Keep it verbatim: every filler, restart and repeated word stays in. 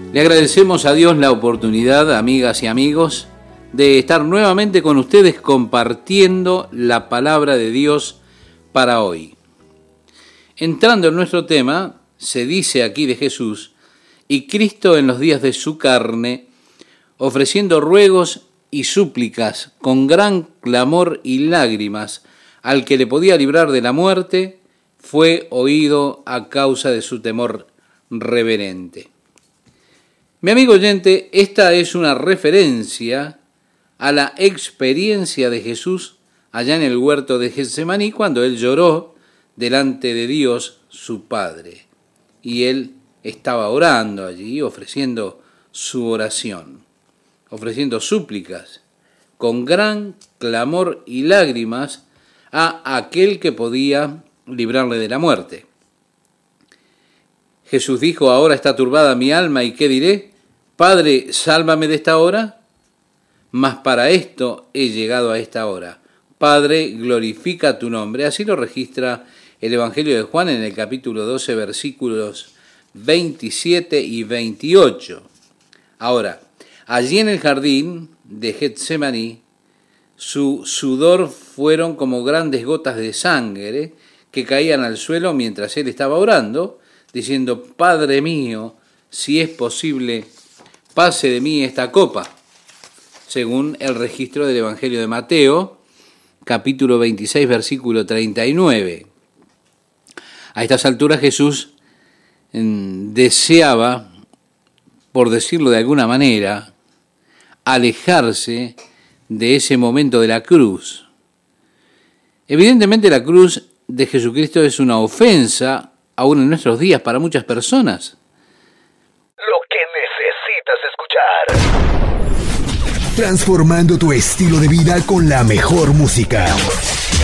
Le agradecemos a Dios la oportunidad, amigas y amigos, de estar nuevamente con ustedes compartiendo la palabra de Dios para hoy. Entrando en nuestro tema, se dice aquí de Jesús, y Cristo en los días de su carne, ofreciendo ruegos y súplicas con gran clamor y lágrimas al que le podía librar de la muerte, fue oído a causa de su temor reverente. Mi amigo oyente, esta es una referencia a la experiencia de Jesús allá en el huerto de Getsemaní cuando él lloró delante de Dios su Padre. Y él estaba orando allí, ofreciendo su oración, ofreciendo súplicas con gran clamor y lágrimas a aquel que podía librarle de la muerte. Jesús dijo, ahora está turbada mi alma, ¿y qué diré? Padre, sálvame de esta hora. Mas para esto he llegado a esta hora. Padre, glorifica tu nombre. Así lo registra el Evangelio de Juan en el capítulo doce, versículos veintisiete y veintiocho. Ahora, allí en el jardín de Getsemaní, su sudor fueron como grandes gotas de sangre que caían al suelo mientras él estaba orando, diciendo, Padre mío, si es posible, pase de mí esta copa, según el registro del Evangelio de Mateo, capítulo veintiséis, versículo treinta y nueve. A estas alturas Jesús deseaba, por decirlo de alguna manera, alejarse de ese momento de la cruz. Evidentemente la cruz de Jesucristo es una ofensa, aún en nuestros días, para muchas personas. Lo que necesitas escuchar. Transformando tu estilo de vida con la mejor música.